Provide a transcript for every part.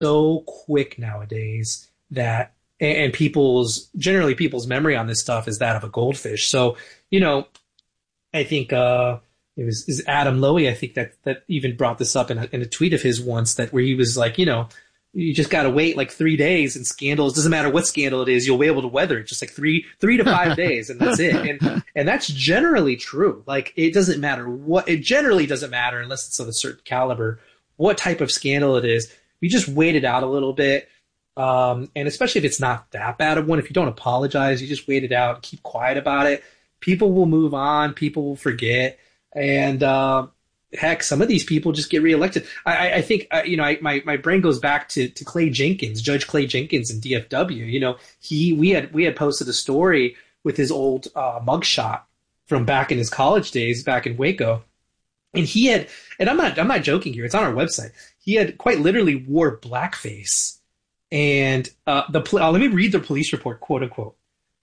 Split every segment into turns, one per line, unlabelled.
so quick nowadays that, and generally people's memory on this stuff is that of a goldfish. So, you know, I think it was is Adam Lowy, I think that even brought this up in a tweet of his once, that where he was like, you just got to wait like 3 days, and scandals, doesn't matter what scandal it is, you'll be able to weather it just like three to 5 days, and that's it. And that's generally true. Like, it generally doesn't matter unless it's of a certain caliber, what type of scandal it is. You just wait it out a little bit. And especially if it's not that bad of one, if you don't apologize, you just wait it out and keep quiet about it. People will move on. People will forget. And, heck, some of these people just get reelected. I think, my brain goes back to Clay Jenkins, Judge Clay Jenkins in DFW. We had posted a story with his old mugshot from back in his college days, back in Waco. And I'm not joking here, it's on our website. He had quite literally wore blackface. And let me read the police report, quote unquote.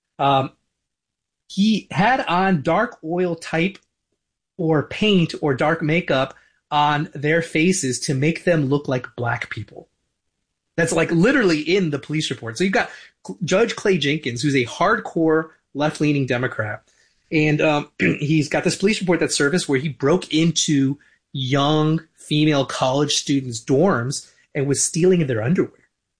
He had on dark oil type or paint or dark makeup on their faces to make them look like black people. That's like literally in the police report. So you've got Judge Clay Jenkins, who's a hardcore left-leaning Democrat. And he's got this police report that surfaced where he broke into young female college students' dorms and was stealing their underwear.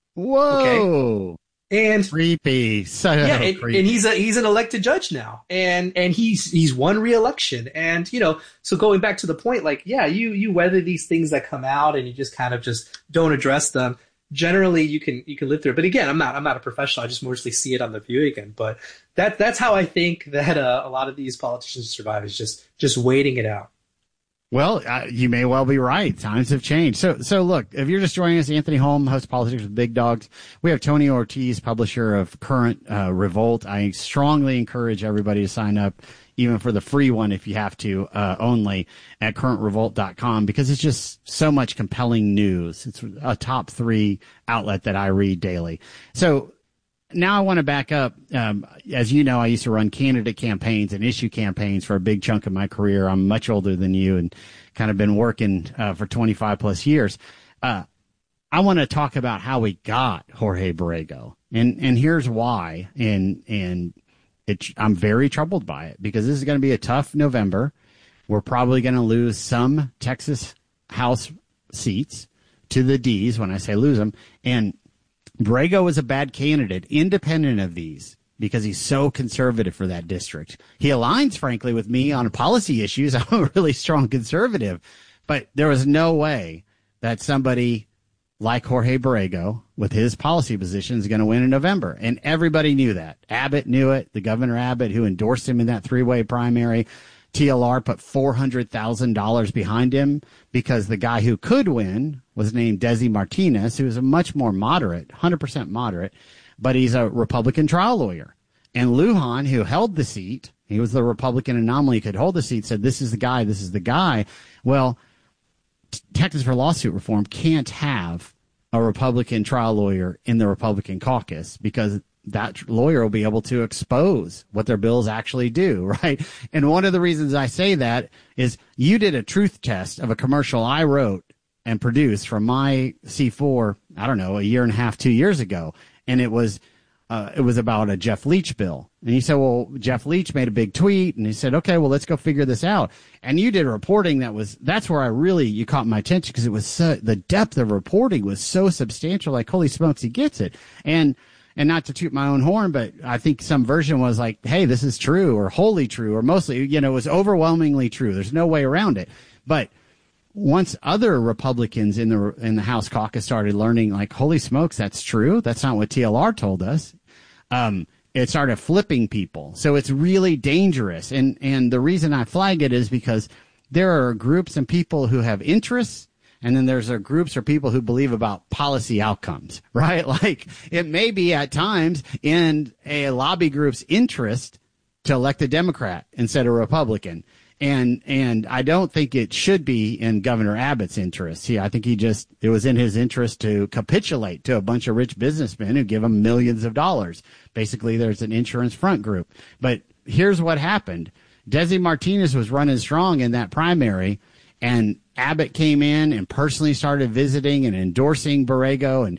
Whoa.
Okay? And
creepy.
And he's an elected judge now. And he's won re-election. And, so going back to the point, like, yeah, you weather these things that come out and you just kind of just don't address them. Generally you can live through it. But again, I'm not a professional. I just mostly see it on the viewing end. But that's how I think that a lot of these politicians survive, is just waiting it out.
Well, you may well be right. Times have changed. So look, if you're just joining us, Anthony Holm, host Politics with Big Dogs. We have Tony Ortiz, publisher of Current Revolt. I strongly encourage everybody to sign up, even for the free one if you have to, only at currentrevolt.com, because it's just so much compelling news. It's a top 3 outlet that I read daily. So now I want to back up. As you know, I used to run candidate campaigns and issue campaigns for a big chunk of my career. I'm much older than you and kind of been working for 25 plus years. I want to talk about how we got Jorge Borrego, and here's why. And I'm very troubled by it, because this is going to be a tough November. We're probably going to lose some Texas House seats to the D's, when I say lose them. And Borrego is a bad candidate, independent of these, because he's so conservative for that district. He aligns, frankly, with me on policy issues. I'm a really strong conservative. But there was no way that somebody like Jorge Borrego, with his policy position, is going to win in November. And everybody knew that. Abbott knew it. The Governor Abbott, who endorsed him in that 3-way primary. TLR put $400,000 behind him because the guy who could win was named Desi Martinez, who is a much more moderate, 100% moderate, but he's a Republican trial lawyer. And Lujan, who held the seat, he was the Republican anomaly, could hold the seat, said, this is the guy, this is the guy. Well, Texas for lawsuit reform can't have a Republican trial lawyer in the Republican caucus, because that lawyer will be able to expose what their bills actually do, right? And one of the reasons I say that is you did a truth test of a commercial I wrote and produced from my C4, I don't know, a year and a half, 2 years ago. And it was about a Jeff Leach bill. And you said, well, Jeff Leach made a big tweet, and he said, okay, well, let's go figure this out. And you did reporting that's where you caught my attention, because it was the depth of reporting was so substantial, like, holy smokes, he gets it. And not to toot my own horn, but I think some version was like, hey, this is true, or wholly true, or mostly, it was overwhelmingly true. There's no way around it. But once other Republicans in the House caucus started learning, like, holy smokes, that's true, that's not what TLR told us, it started flipping people. So it's really dangerous. And the reason I flag it is because there are groups and people who have interests, and then there's groups or people who believe about policy outcomes, right? Like, it may be at times in a lobby group's interest to elect a Democrat instead of a Republican. And I don't think it should be in Governor Abbott's interest. I think it was in his interest to capitulate to a bunch of rich businessmen who give him millions of dollars. Basically, there's an insurance front group. But here's what happened. Desi Martinez was running strong in that primary, And Abbott came in and personally started visiting and endorsing Borrego, and